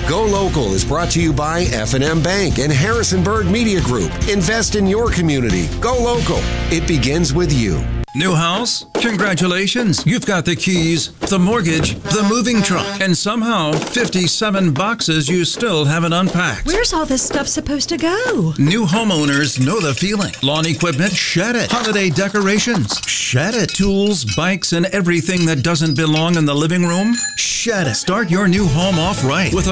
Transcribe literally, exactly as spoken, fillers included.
Go Local is brought to you by F and M Bank and Harrisonburg Media Group. Invest in your community. Go Local. It begins with you. New house? Congratulations. You've got the keys, the mortgage, the moving truck, and somehow fifty-seven boxes you still haven't unpacked. Where's all this stuff supposed to go? New homeowners know the feeling. Lawn equipment? Shed it. Holiday decorations? Shed it. Tools, bikes, and everything that doesn't belong in the living room? Shed it. Start your new home off right with a